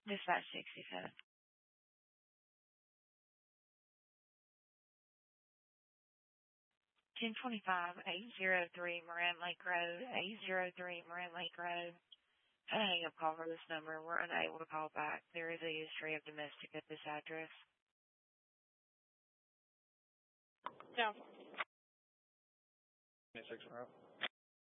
Dispatch 67. Ten 803 Moran Lake Road, 803 Moran Lake Road. I hang up call for this number. We're unable to call back. There is a history of domestic at this address. Down. 26 row.